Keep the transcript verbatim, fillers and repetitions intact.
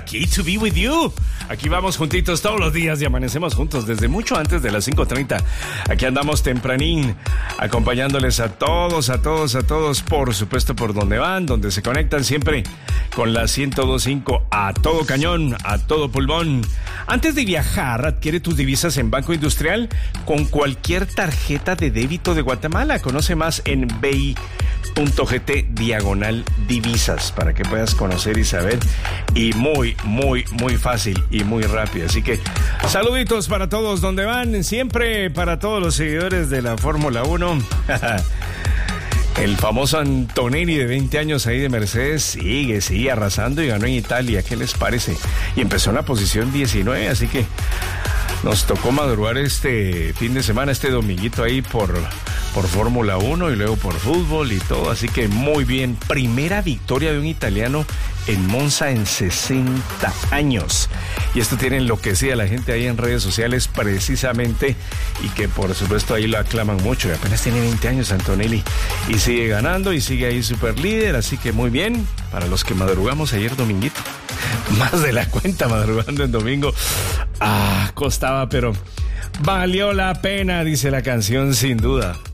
Lucky to be with you. Aquí vamos juntitos todos los días y amanecemos juntos desde mucho antes de las cinco treinta. Aquí andamos tempranín, acompañándoles a todos, a todos, a todos, por supuesto por donde van, donde se conectan siempre con la ciento dos punto cinco a todo cañón, a todo pulmón. Antes de viajar, adquiere tus divisas en Banco Industrial con cualquier tarjeta de débito de Guatemala. Conoce más en B I punto G T diagonal divisas para que puedas conocer y saber, y muy, muy, muy fácil y muy rápido. Así que saluditos para todos donde van, siempre para todos los seguidores de la Fórmula uno. El famoso Antonelli de veinte años ahí de Mercedes sigue, sigue arrasando y ganó en Italia. ¿Qué les parece? Y empezó en la posición diecinueve, así que nos tocó madrugar este fin de semana, este dominguito ahí por, por Fórmula uno y luego por fútbol y todo. Así que muy bien. Primera victoria de un italiano en Monza en sesenta años. Y esto tiene enloquecida a la gente ahí en redes sociales precisamente, y que por supuesto ahí lo aclaman mucho. Y apenas tiene veinte años Antonelli y sigue ganando y sigue ahí super líder. Así que muy bien para los que madrugamos ayer dominguito. Más de la cuenta madrugando en domingo. Ah, costaba, pero valió la pena, dice la canción, sin duda.